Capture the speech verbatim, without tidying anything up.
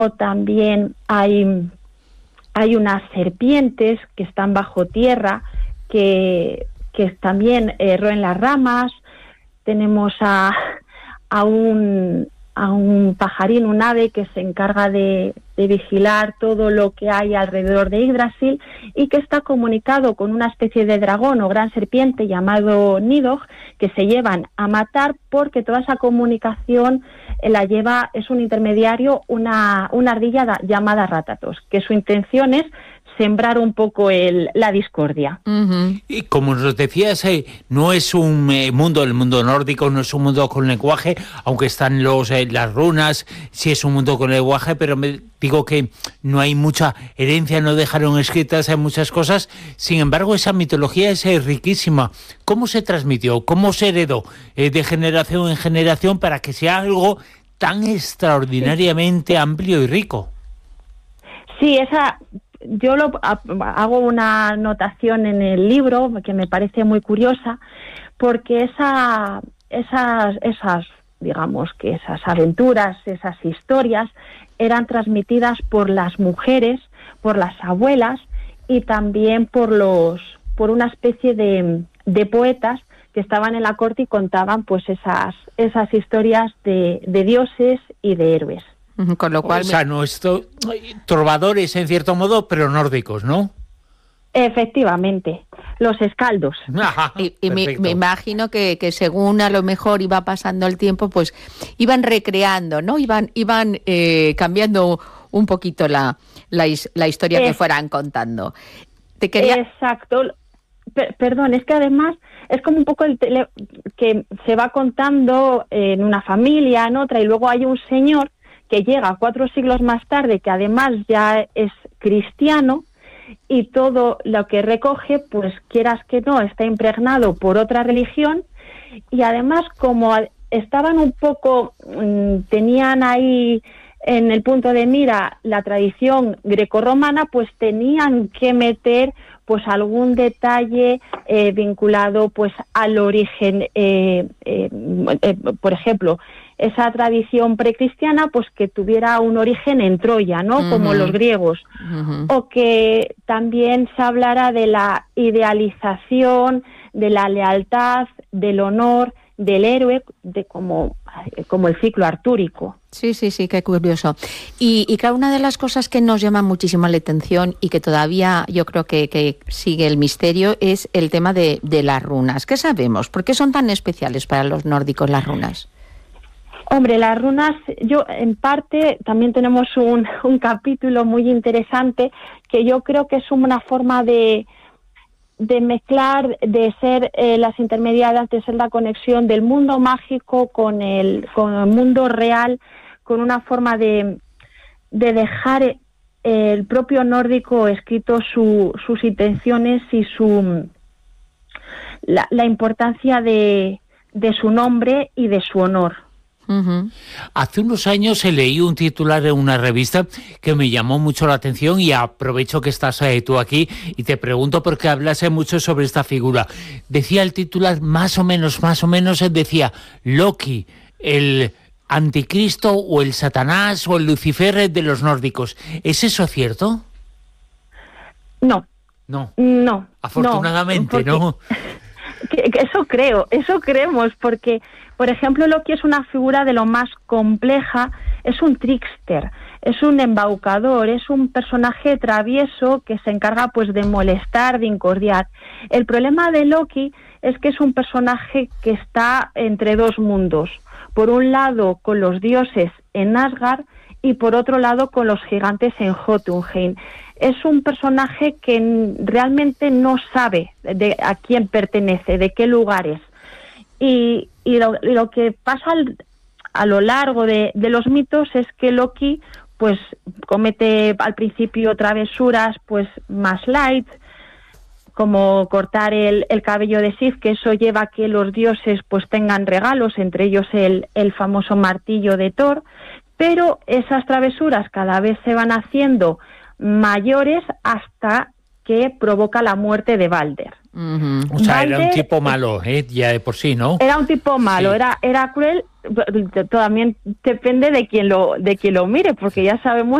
también hay, hay unas serpientes que están bajo tierra, que, que también eh, roen las ramas. Tenemos a, a un... a un pajarín, un ave que se encarga de, de vigilar todo lo que hay alrededor de Yggdrasil y que está comunicado con una especie de dragón o gran serpiente llamado Nidhogg, que se llevan a matar porque toda esa comunicación eh, la lleva, es un intermediario, una, una ardilla da, llamada Rathatos, que su intención es sembrar un poco el, la discordia. Uh-huh. Y como nos decías, eh, no es un eh, mundo, el mundo nórdico no es un mundo con lenguaje, aunque están los eh, las runas, sí es un mundo con lenguaje, pero me digo que no hay mucha herencia, no dejaron escritas en muchas cosas. Sin embargo, esa mitología es eh, riquísima. ¿Cómo se transmitió? ¿Cómo se heredó eh, de generación en generación para que sea algo tan extraordinariamente sí. amplio y rico? Sí, esa... Yo lo, hago una anotación en el libro que me parece muy curiosa, porque esa, esas, esas, digamos que esas aventuras, esas historias, eran transmitidas por las mujeres, por las abuelas y también por los, por una especie de, de poetas que estaban en la corte y contaban pues esas, esas historias de, de dioses y de héroes. Con lo cual, o sea, no esto, trovadores en cierto modo, pero nórdicos, ¿no? Efectivamente, los escaldos. Ajá, y y me, me imagino que, que según a lo mejor iba pasando el tiempo, pues iban recreando, ¿no? Iban, iban eh, cambiando un poquito la, la, la historia es, que fueran contando. Te quería... Exacto. Per- perdón, es que además es como un poco el tele- que se va contando en una familia, en otra, y luego hay un señor que llega cuatro siglos más tarde, que además ya es cristiano, y todo lo que recoge, pues quieras que no, está impregnado por otra religión, y además como estaban un poco, mmm, tenían ahí en el punto de mira la tradición grecorromana, pues tenían que meter pues algún detalle eh, vinculado pues al origen, eh, eh, eh, por ejemplo, esa tradición precristiana, pues que tuviera un origen en Troya, ¿no? Uh-huh. Como los griegos. Uh-huh. O que también se hablara de la idealización, de la lealtad, del honor, del héroe, de como, como el ciclo artúrico. Sí, sí, sí, qué curioso. Y, y claro, una de las cosas que nos llama muchísimo la atención y que todavía yo creo que, que sigue el misterio es el tema de, de las runas. ¿Qué sabemos? ¿Por qué son tan especiales para los nórdicos las runas? Hombre, las runas, yo en parte también tenemos un, un capítulo muy interesante que yo creo que es una forma de, de mezclar, de ser eh, las intermediarias, de ser la conexión del mundo mágico con el, con el mundo real, con una forma de, de dejar eh, el propio nórdico escrito su, sus intenciones y su la, la importancia de, de su nombre y de su honor. Uh-huh. Hace unos años leí un titular en una revista que me llamó mucho la atención y aprovecho que estás eh, tú aquí y te pregunto porque hablase mucho sobre esta figura. Decía el titular más o menos, más o menos, decía Loki, el anticristo o el Satanás o el Lucifer de los nórdicos. ¿Es eso cierto? No. No. No. Afortunadamente, no. ¿no? Que, que eso creo, eso creemos, porque, por ejemplo, Loki es una figura de lo más compleja, es un trickster, es un embaucador, es un personaje travieso que se encarga pues de molestar, de incordiar. El problema de Loki es que es un personaje que está entre dos mundos, por un lado con los dioses en Asgard y por otro lado con los gigantes en Jotunheim. Es un personaje que realmente no sabe de a quién pertenece, de qué lugar es. Y, y, lo, y lo que pasa al, a lo largo de, de los mitos es que Loki pues comete al principio travesuras pues más light, como cortar el, el cabello de Sif, que eso lleva a que los dioses pues tengan regalos, entre ellos el, el famoso martillo de Thor, pero esas travesuras cada vez se van haciendo mayores hasta que provoca la muerte de Balder. Uh-huh. O sea, Balder, era un tipo malo, ¿eh? Ya de por sí, ¿no? Era un tipo malo, sí. era, era cruel. También depende de quien lo, de quien lo mire, porque ya sabemos